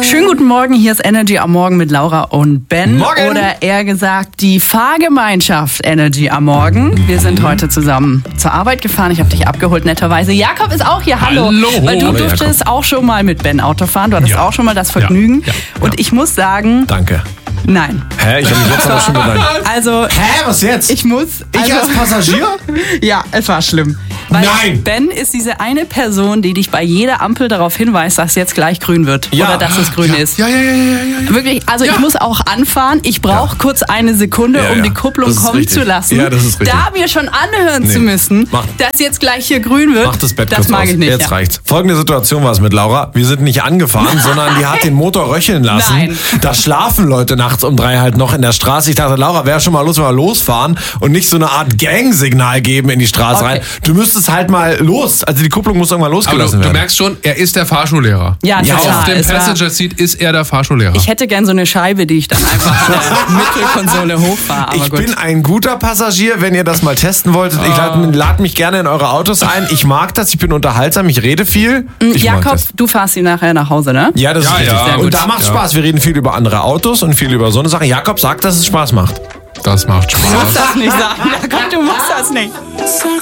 Schönen guten Morgen, hier ist Energy am Morgen mit Laura und Ben. Morgen. Oder eher gesagt, die Fahrgemeinschaft Energy am Morgen. Wir sind heute zusammen zur Arbeit gefahren. Ich habe dich abgeholt, netterweise. Jakob ist auch hier, hallo. Weil du Hallo, durftest auch schon mal mit Ben Auto fahren. Du hattest Ja. auch schon mal das Vergnügen. Ja. Und ich muss sagen, Danke. nein. Hä? Ich habe mich jetzt aber schon bedankt. Also, Hä? Was jetzt? ich muss... Ich als Passagier? Ja, es war schlimm. Weil Nein. Ben ist diese eine Person, die dich bei jeder Ampel darauf hinweist, dass jetzt gleich grün wird. Ja. Oder dass es grün ist. Ja. Wirklich, also ich muss auch anfahren. Ich brauche kurz eine Sekunde, Ja, um ja. die Kupplung Das ist kommen richtig. zu lassen. Ja, das ist richtig. Da mir schon anhören Nee. zu müssen, Mach. dass jetzt gleich hier grün wird, Mach das Bett das kurz mag aus. ich nicht. Jetzt ja. reicht's. Folgende Situation war es mit Laura. Wir sind nicht angefahren, sondern die hat den Motor röcheln lassen. Nein. Da schlafen Leute nachts um 3 halt noch in der Straße. Ich dachte, Laura, wäre schon mal los, wenn wir losfahren und nicht so eine Art Gang-Signal geben in die Straße Okay. rein. Du müsstest halt mal los. Also die Kupplung muss irgendwann Aber losgelassen du werden. merkst schon, er ist der Fahrschullehrer. Ja, Ja, total. Auf dem Es war- Passenger Seat ist er der Fahrschullehrer. Ich hätte gern so eine Scheibe, die ich dann einfach an der Mittelkonsole hochfahre. Aber Ich gut. bin ein guter Passagier, wenn ihr das mal testen wolltet. Ich lade mich gerne in eure Autos ein. Ich mag das, ich bin unterhaltsam, ich rede viel. Ich mag Jakob, das. du fahrst ihn nachher nach Hause, ne? Ja, das ist Ja, richtig. ja. Sehr Und gut. da macht Ja. Spaß. Wir reden viel über andere Autos und viel über so eine Sache. Jakob sagt, dass es Spaß macht. Das macht Spaß. Du musst das nicht sagen. Jakob, du musst das nicht.